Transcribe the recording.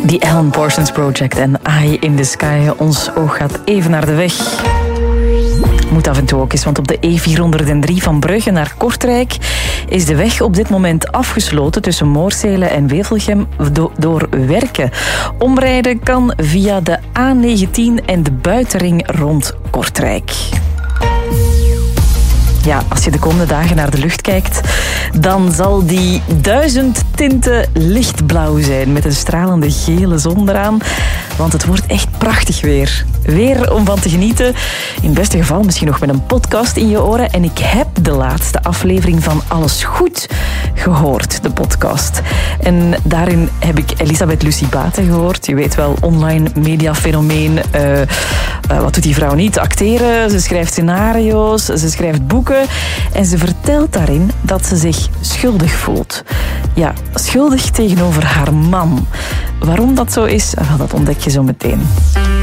The Alan Parsons Project en Eye in the Sky. Ons oog gaat even naar de weg. Moet af en toe ook eens, want op de E403 van Brugge naar Kortrijk is de weg op dit moment afgesloten tussen Moorsele en Wevelgem door werken. Omrijden kan via de A19 en de buitenring rond Kortrijk. Ja, als je de komende dagen naar de lucht kijkt, dan zal die 1000 tinten lichtblauw zijn met een stralende gele zon eraan. Want het wordt echt prachtig weer. Weer om van te genieten. In het beste geval misschien nog met een podcast in je oren. En ik heb de laatste aflevering van Alles Goed gehoord, de podcast. En daarin heb ik Elisabeth Lucie Baten gehoord. Je weet wel, online mediafenomeen. Wat doet die vrouw niet? Acteren, ze schrijft scenario's, ze schrijft boeken. En ze vertelt daarin dat ze zich schuldig voelt. Ja, schuldig tegenover haar man. Waarom dat zo is, dat ontdek je zo meteen.